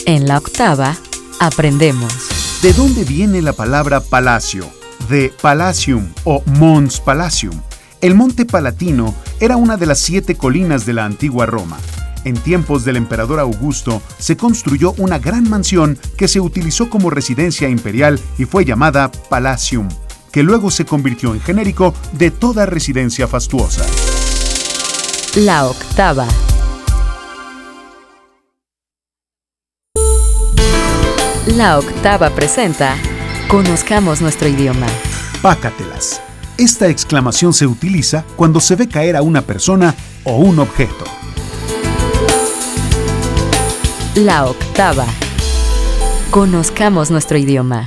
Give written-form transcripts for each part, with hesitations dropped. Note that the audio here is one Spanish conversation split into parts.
En la octava, aprendemos. ¿De dónde viene la palabra palacio? De Palatium o Mons Palatium. El Monte Palatino era una de las 7 colinas de la antigua Roma. En tiempos del emperador Augusto se construyó una gran mansión que se utilizó como residencia imperial y fue llamada Palatium, que luego se convirtió en genérico de toda residencia fastuosa. La octava. La octava presenta Conozcamos nuestro idioma. Pácatelas. Esta exclamación se utiliza cuando se ve caer a una persona o un objeto. La octava. Conozcamos nuestro idioma.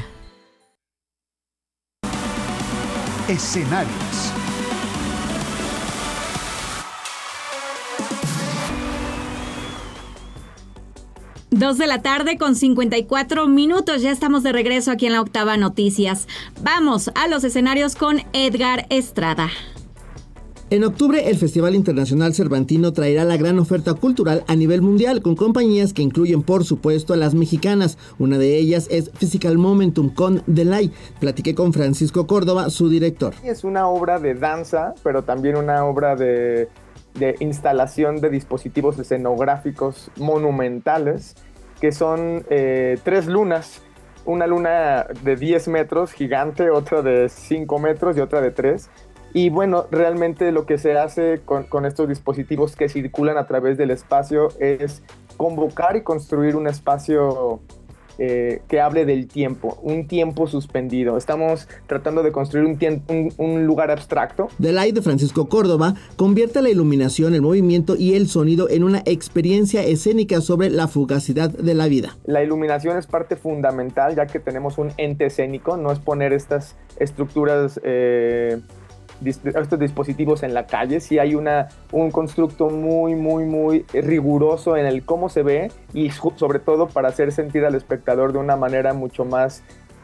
Escenarios. 2 de la tarde con 54 minutos. Ya estamos de regreso aquí en la Octava Noticias. Vamos a los escenarios con Edgar Estrada. En octubre, el Festival Internacional Cervantino traerá la gran oferta cultural a nivel mundial, con compañías que incluyen, por supuesto, a las mexicanas. Una de ellas es Physical Momentum con Delay. Platiqué con Francisco Córdoba, su director. Es una obra de danza, pero también una obra de instalación de dispositivos escenográficos monumentales, que son 3 lunas. Una luna de 10 metros, gigante, otra de 5 metros y otra de 3. Y bueno, realmente lo que se hace con estos dispositivos que circulan a través del espacio es convocar y construir un espacio que hable del tiempo, un tiempo suspendido. Estamos tratando de construir un lugar abstracto. Delay de Francisco Córdoba convierte la iluminación, el movimiento y el sonido en una experiencia escénica sobre la fugacidad de la vida. La iluminación es parte fundamental, ya que tenemos un ente escénico, no es poner estas estructuras, estos dispositivos en la calle. Sí hay un constructo muy riguroso en el cómo se ve y sobre todo para hacer sentir al espectador de una manera mucho más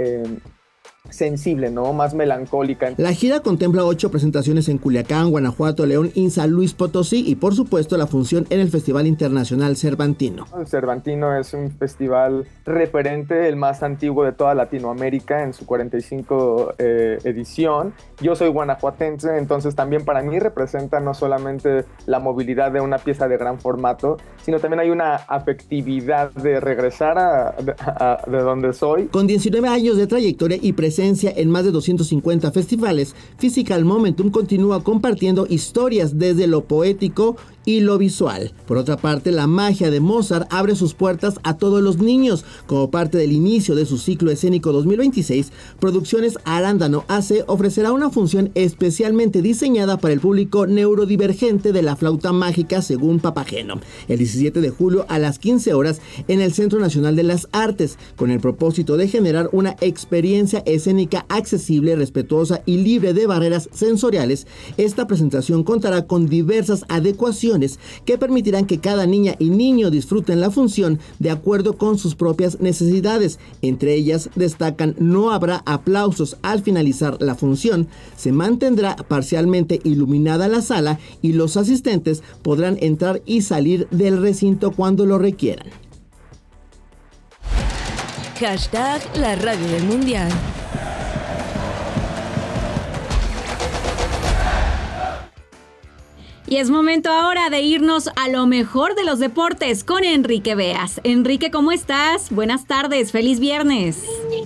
sensible, ¿no? Más melancólica. La gira contempla 8 presentaciones en Culiacán, Guanajuato, León y San Luis Potosí y por supuesto la función en el Festival Internacional Cervantino. El Cervantino es un festival referente, el más antiguo de toda Latinoamérica en su 45 edición. Yo soy guanajuatense, entonces también para mí representa no solamente la movilidad de una pieza de gran formato, sino también hay una afectividad de regresar de donde soy. Con 19 años de trayectoria y presencia en más de 250 festivales, Physical Momentum continúa compartiendo historias desde lo poético y lo visual. Por otra parte, la magia de Mozart abre sus puertas a todos los niños. Como parte del inicio de su ciclo escénico 2026, Producciones Arándano AC ofrecerá una función especialmente diseñada para el público neurodivergente de la flauta mágica según Papageno, el 17 de julio a las 15 horas en el Centro Nacional de las Artes, con el propósito de generar una experiencia escénica accesible, respetuosa y libre de barreras sensoriales. Esta presentación contará con diversas adecuaciones que permitirán que cada niña y niño disfruten la función de acuerdo con sus propias necesidades. Entre ellas destacan: no habrá aplausos al finalizar la función, se mantendrá parcialmente iluminada la sala y los asistentes podrán entrar y salir del recinto cuando lo requieran. Hashtag la radio del mundial. Y es momento ahora de irnos a lo mejor de los deportes con Enrique Beas. Enrique, ¿cómo estás? Buenas tardes, feliz viernes.